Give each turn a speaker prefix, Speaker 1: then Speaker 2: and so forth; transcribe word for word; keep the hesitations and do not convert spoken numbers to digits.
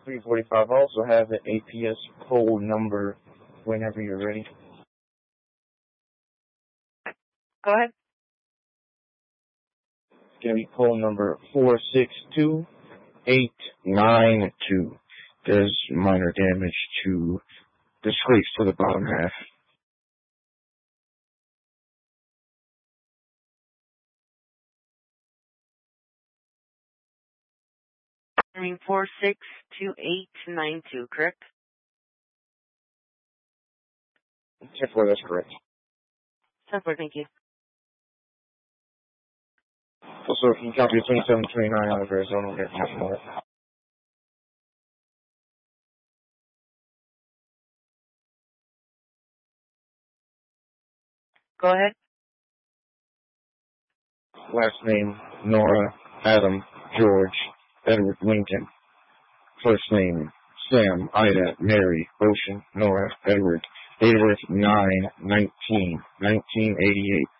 Speaker 1: three forty-five. I also have an A P S poll number whenever you're ready.
Speaker 2: Go ahead.
Speaker 1: It's going to be poll number four six two eight nine two. There's minor damage to the scrapes to the bottom half.
Speaker 2: I mean, four six two eight nine two, correct?
Speaker 1: ten four, that's correct.
Speaker 2: ten four, thank you.
Speaker 1: Also, if you copy twenty-seven twenty-nine out of Arizona, we'll get half more.
Speaker 2: Go ahead.
Speaker 1: Last name, Nora, Adam, George, Edward Lincoln. First name, Sam, Ida, Mary, Ocean, Nora, Edward. Date of birth, nine nineteen nineteen eighty-eight.